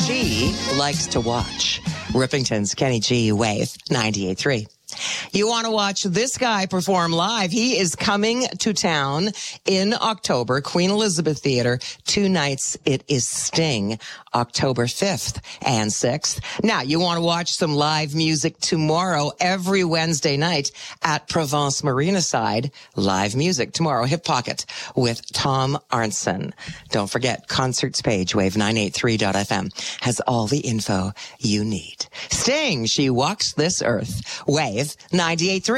G likes to watch. Rippington's Kenny G, Wave 98.3. You want to watch this guy perform live? He is coming to town in October, Queen Elizabeth Theatre, 2 nights. It is Sting, October 5th and 6th. Now, you want to watch some live music tomorrow, every Wednesday night at Provence Marina Side. Live music tomorrow, Hip Pocket with Tom Arnson. Don't forget, concerts page, wave983.fm, has all the info you need. Sting, She Walks This Earth. Wave 98.3.